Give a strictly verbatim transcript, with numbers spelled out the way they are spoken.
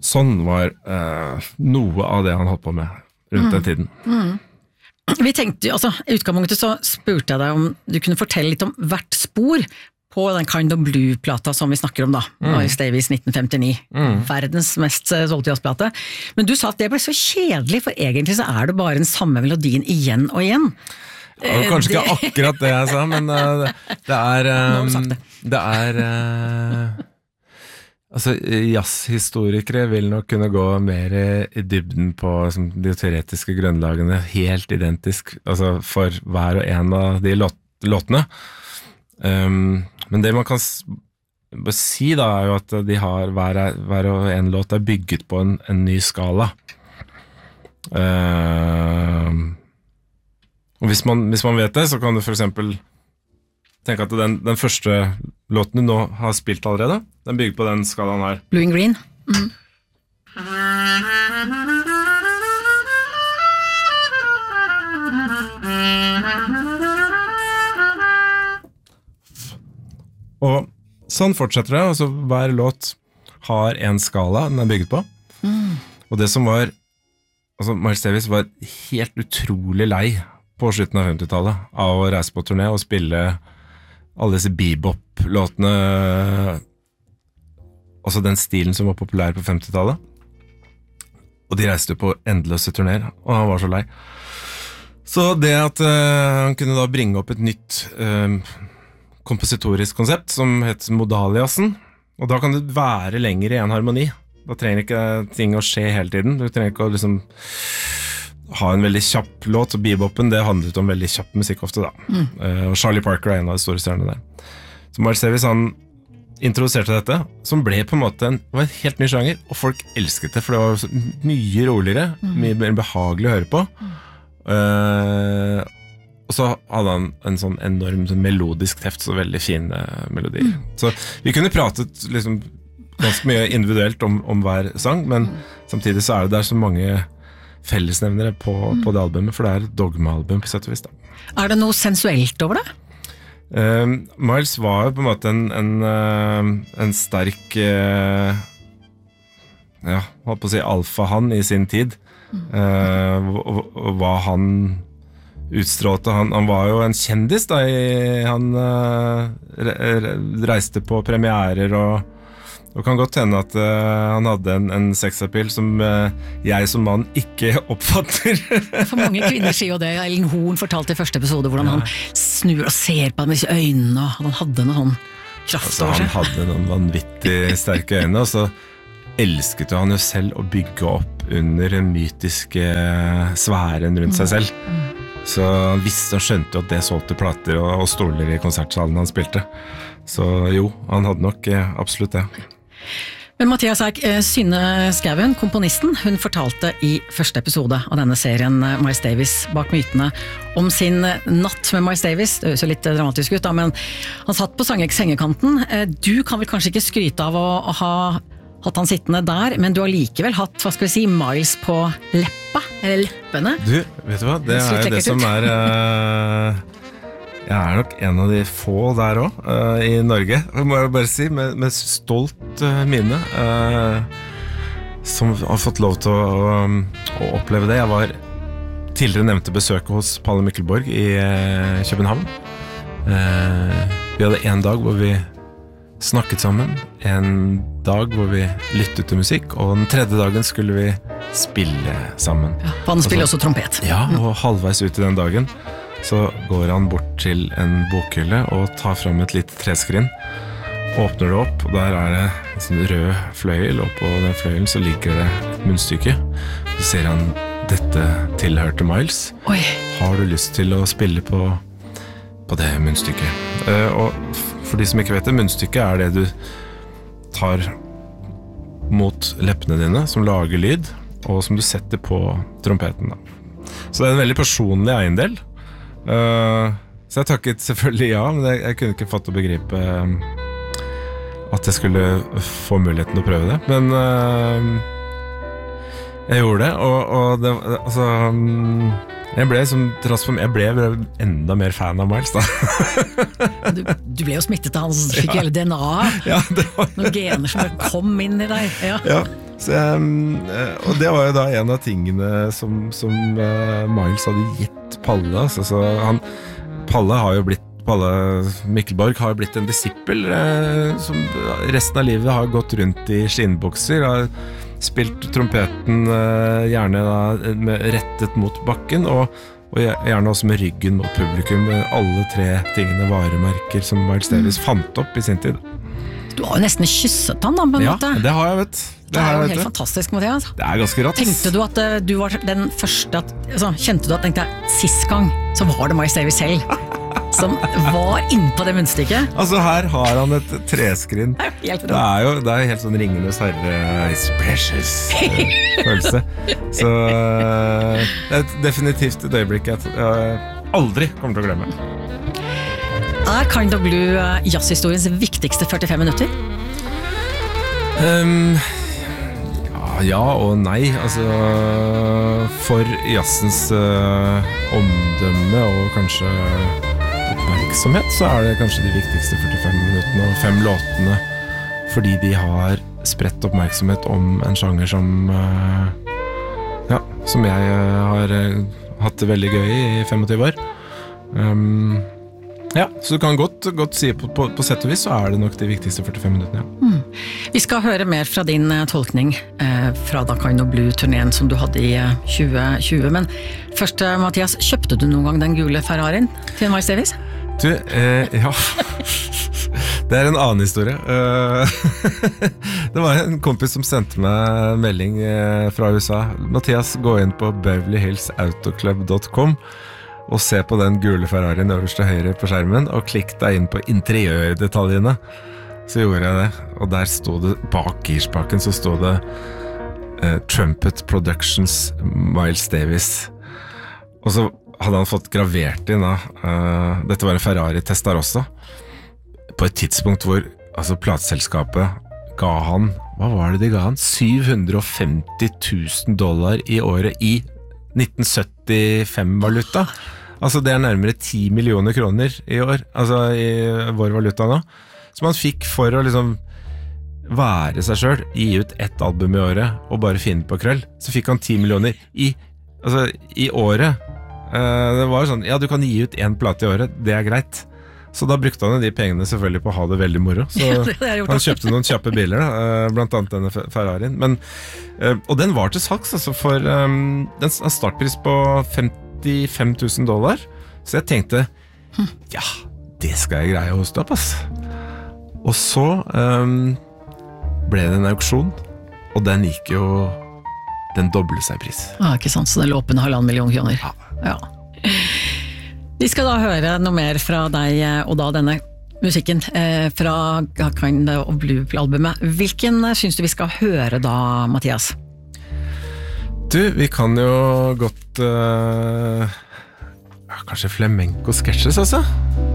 sånn var uh, noe av det han holdt på med rundt mm. den tiden. Mm. Vi tenkte, altså, I utgangspunktet så spurte jeg deg om du kunne fortelle litt om hvert spor på den Kind of Blue-plata som vi snakker om da, mm. Miles Davis nitten femtini, mm. verdens mest solgte jazzplate. Men du sa at det ble så kjedelig, for egentlig så er det bare den samme melodien igjen og igjen. Det var kanskje det... ikke akkurat det jeg sa, men uh, det er um, det. det er uh, altså jazzhistorikere vil nok kunne gå mer i dybden på som, de teoretiske grunnlagene, helt identisk, altså for hver og en av de låt, låtene. Um, men det man kan s- si da er jo at de har hver, hver og en låt er bygget på en, en ny skala. Uh, og hvis man, hvis man vet det, så kan du for eksempel tenke at den, den første låten du nå har spilt allerede, den bygger på den skalaen her. Blue and Green. Mm. Og sånn fortsetter det, altså hver låt har en skala den er bygget på. Mm. Og det som var, altså Miles Davis var helt utrolig lei på slutten av femtitallet av å reise på turné og spille alle disse bebop-låtene, altså den stilen som var populær på femtitallet. Og de reiste på endeløse turnéer, og han var så lei. Så det at uh, han kunne da bringe opp et nytt uh, kompositorisk konsept som heter modaliasen, og da kan det være lenger i en harmoni. Da trenger ikke ting å skje hele tiden. Du trenger ikke å liksom ha en veldig kjapp låt, og bebopen det handlet om veldig kjapp musikk ofte da. Mm. Uh, og Charlie Parker er en av de store stjernene der. Så Miles Davis han introduserte dette, som ble på en måte en, var en helt ny sjanger, og folk elsket det, for det var mye roligere, mm. mye mer behagelig å høre på. Mm. Uh, Og så hadde han en sånn enorm sånn melodisk teft, så veldig fine melodier. Mm. Så vi kunne pratet liksom ganske mye individuelt om, om hver sang, men mm. samtidig så er det der så mange fellesnevnere på, mm. på det albumet, for det er et dogma-album på sett og vis da. Er det noe sensuelt over det? Uh, Miles var jo på en måte en, en, uh, en sterk uh, ja, holdt på å si alfahann i sin tid. Uh, og, og hva han utstrålte, han, han var jo en kjendis da, i, han uh, re, reiste på premierer og, og kan godt hende at uh, han hadde en, en sexappeal som uh, jeg som mann ikke oppfatter. For mange kvinner sier jo det. Ellen Horn fortalte i første episode hvordan ja. Han snur og ser på ham med disse øynene, og han hadde noe sånn kraft altså, over seg. Han hadde noen vanvittig sterke øyne, og så elsket han jo selv å bygge opp under den mytiske sfæren rundt seg selv. Mm. Mm. Så han visste og skjønte at det solgte plater og, og stoler i konsertsalen han spilte. Så jo, han hadde nok eh, absolutt det. Men Mathias Eik, Synne Skauen, komponisten, hun fortalte i første episode av denne serien Miles Davis bak mytene om sin natt med Miles Davis. Det høres jo litt dramatisk ut da, men han satt på sengekanten. Du kan vel kanskje ikke skryte av å, å ha hatt han sittende der, men du har likevel hatt, hva skal vi si, Miles på leppa, eller leppene. Du, vet du hva, det er jo det som er, uh, jeg er nok en av de få der også, uh, i Norge, må jeg bare si, med, med stolt uh, minne, uh, som har fått lov til å, um, å oppleve det. Jeg var tidligere nevnte besøket hos Palle Mikkelborg i uh, København. Uh, vi hadde en dag hvor vi snakket sammen, en dag hvor vi lyttet til musikk, og den tredje dagen skulle vi spille sammen. Ja, han spiller også, også trompet. Ja, og halvveis ut i den dagen så går han bort til en bokhylle og tar frem et lite treskrin, åpner det opp, og der er det en sånn rød fløyel, og på den fløyelen så ligger det et munnstykke. Så ser han, dette tilhørte Miles. Oi. Har du lyst til å spille på, på det munnstykket? Uh, og for de som ikke vet det, munnstykket er det du tar mot leppene dine, som lager lyd, og som du setter på trompeten da. Så det er en veldig personlig eiendel. Uh, så jeg takket selvfølgelig ja, men jeg, jeg kunne ikke fått å begripe um, at jeg skulle få muligheten til å prøve det. Men uh, jeg gjorde det, og, og det, altså, um, jeg ble som transform, jeg ble enda mer fan av Miles da. du, du ble jo smittet av han, så fikk ja. Hele D N A. Ja, det var noen gener som kom inn i deg. Ja. Ja. Så, um, og det var jo da en av tingene som, som uh, Miles hadde gitt Palle. Altså, så han, Palle har jo blitt Palle Mikkelborg har blitt en disippel uh, som resten av livet har gått rundt i skinnbukser, har spilt trompeten uh, gjerne da, med, rettet mot bakken, og, og gjerne også med ryggen mot publikum. Alle tre tingene varemerker som Miles Davis mm. fant opp i sin tid. Du har jo nesten kysset han da, på en ja, måte. Ja, det har jeg, vet. Det, det er jo helt vet. Fantastisk, Mathias. Det er ganske rått. Tenkte du at uh, du var den første, at, altså, kjente du at tenkte jeg, sist gang så var det Miles Davis selv som var inne på det munnstykket? Altså her har han et treskrin. Det er, det er jo det er helt sånn Ringenes herre It's precious uh, følelse. Så uh, det er definitivt et øyeblikk jeg uh, aldri kommer til å glemme. Er Kind of Blue uh, jazzhistoriens viktigste førtifem minutter? Um, ja, ja og nei. Altså for jazzens uh, omdømme og kanskje oppmerksomhet, så er det kanskje de viktigste førtifem minuttene og fem låtene, fordi de har spredt oppmerksomhet om en sjanger som uh, ja, som jeg uh, har uh, hatt det veldig gøy i femogtyve år. Um, ja, så du kan godt, godt si på, på, på sett og vis så er det nok de viktigste førtifem minuttene, ja. Mm. Vi skal høre mer fra din uh, tolkning uh, fra da Kind of Blue-turneen som du hadde i uh, tjue tjue, men først, uh, Mathias, kjøpte du noen gang den gule Ferrarien til Miles Davis? Du, eh, ja det er en annen historie. Det var en kompis som sendte meg melding eh, fra U S A. Mathias, gå inn på beverly hills autoclub dot com og se på den gule Ferrarien øverst til høyre på skjermen, og klikk deg inn på interiørdetaljene. Så gjorde jeg det, og der stod det, bak girspaken så stod det uh, Trumpet Productions Miles Davis. Og så hadde han fått gravert inn da, uh, dette var en Ferrari Testarossa, på et tidspunkt hvor altså, plateselskapet ga han, hva var det de ga han? syv hundre og femti tusen dollar i året i nitten syttifem-valuta. Altså det er nærmere ti millioner kroner i år, altså i vår valuta nå, som han fikk for å liksom være seg selv, gi ut ett album i året og bare finne på krøll. Så fikk han ti millioner i, altså, i året. Uh, det var sånn, ja du kan gi ut en plate i året, det er greit. Så da brukte han de pengene selvfølgelig på å ha det veldig moro. Så ja, han kjøpte noen kjappe biler, da, blant annet denne Ferrarien. Men, og den var til salgs altså for um, den har startpris på femtifem tusen dollar. Så jeg tenkte, ja, det skal jeg greie å hoste opp, ass. Og så um, ble det en auksjon, og den gikk jo, den doblet seg i pris. Ja, ikke sant, så den lå opp en halvannen million kroner. Ja. Ja. Vi skal da høre noe mer fra deg, og da denne musikken eh, fra Kind of Blue-albumet. Hvilken synes du vi skal høre da, Mathias? Du, vi kan jo godt uh, kanskje flamenco-sketsjes, altså?